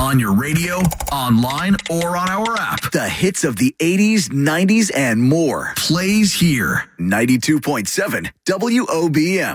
On your radio, online, or on our app. The hits of the 80s, 90s, and more. Plays here. 92.7 WOBM.